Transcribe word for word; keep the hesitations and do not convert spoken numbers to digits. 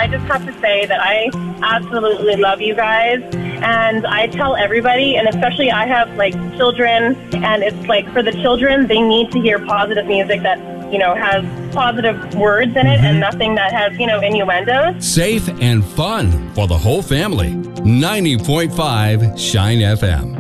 I just have to say that I absolutely love you guys. And I tell everybody, and especially I have, like, children, and it's like for the children, they need to hear positive music that, you know, has positive words in it and nothing that has, you know, innuendos. Safe and fun for the whole family. ninety point five Shine F M.